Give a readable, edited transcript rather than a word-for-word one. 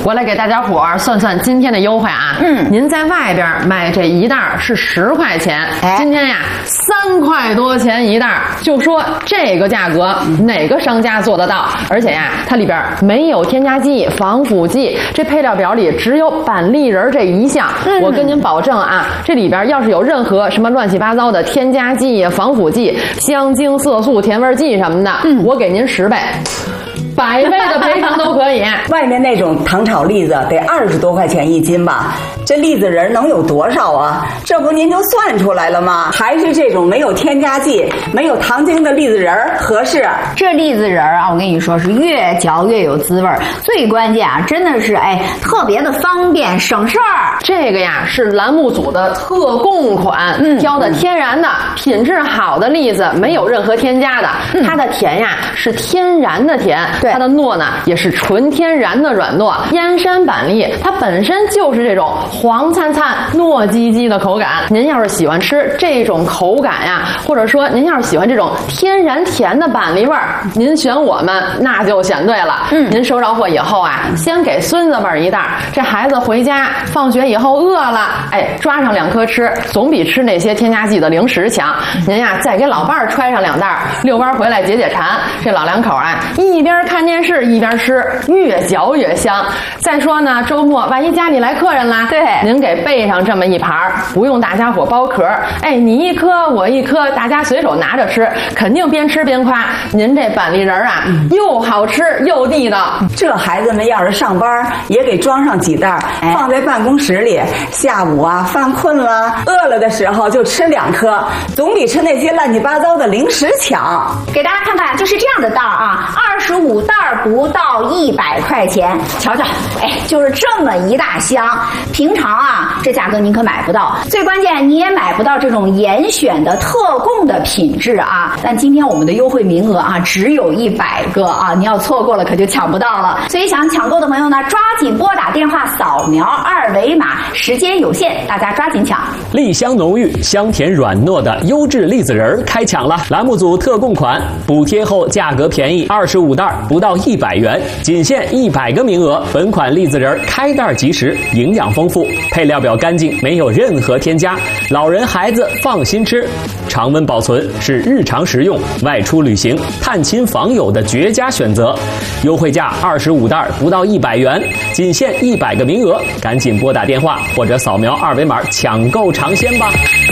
我来给大家伙儿算算今天的优惠啊。您在外边买这一袋是10块钱，今天呀3块多钱一袋，就说这个价格哪个商家做得到？而且呀，它里边没有添加剂、防腐剂，这配料表里只有板栗仁这一项。我跟您保证啊，这里边要是有任何什么乱七八糟的添加剂、防腐剂、香精、色素、甜味剂什么的，我给您10倍。100倍的赔偿都可以。 外面那种糖炒栗子得20多块钱一斤吧？这栗子仁能有多少啊？这不您就算出来了吗？还是这种没有添加剂、没有糖精的栗子仁合适。 这栗子仁啊，我跟你说是越嚼越有滋味，最关键啊，真的是特别的方便省事儿。 这个呀是栏目组的特供款，挑的天然的、品质好的栗子，没有任何添加的。它的甜呀是天然的甜。它的糯呢也是纯天然的软糯，燕山板栗它本身就是这种黄灿灿、糯叽叽的口感。您要是喜欢吃这种口感呀，或者说您要是喜欢这种天然甜的板栗味儿，您选我们那就选对了。您收着货以后啊，先给孙子辈一袋，这孩子回家放学以后饿了，抓上2颗吃，总比吃那些添加剂的零食强。您呀再给老伴儿揣上2袋，遛弯回来解解馋。这老两口啊，一边看电视一边吃，越嚼越香。再说呢，周末万一家里来客人啦，您给备上这么一盘，不用大家伙剥壳，你一颗我一颗，大家随手拿着吃，肯定边吃边夸您这板栗仁啊，又好吃又地道。 这孩子们要是上班也给装上几袋，放在办公室里，下午啊犯困了、饿了的时候就吃2颗，总比吃那些乱七八糟的零食强。 给大家看看，就是这样的袋啊，25袋不到100块钱，瞧瞧，就是这么一大箱。平常啊，这价格您可买不到，最关键你也买不到这种严选的特供的品质啊。但今天我们的优惠名额啊，只有100个啊，你要错过了可就抢不到了。所以想抢购的朋友呢，抓紧拨打电话扫描2维码，时间有限，大家抓紧抢。 栗香浓郁、香甜软糯的优质栗子仁开抢了！栏目组特供款，补贴后价格便宜，25袋不到100元，仅限100个名额。本款栗子仁开袋即食，营养丰富，配料表干净，没有任何添加，老人孩子放心吃。常温保存是日常食用、外出旅行、探亲访友的绝佳选择。优惠价25袋不到100元，仅限100个名额，赶紧拨打电话或者扫描2维码抢购尝鲜吧。